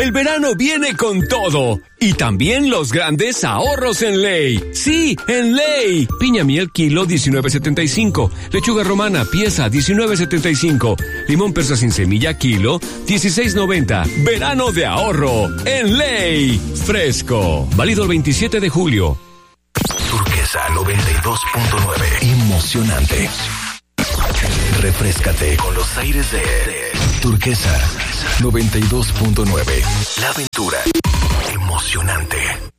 El verano viene con todo. Y también los grandes ahorros en Ley. Sí, en Ley. Piña miel kilo 19.75. Lechuga romana pieza 19.75. Limón persa sin semilla kilo 16.90. Verano de ahorro en Ley. Fresco. Válido el 27 de julio. Turquesa 92.9. Emocionante. Refréscate con los aires de Turquesa 92.9. La aventura emocionante.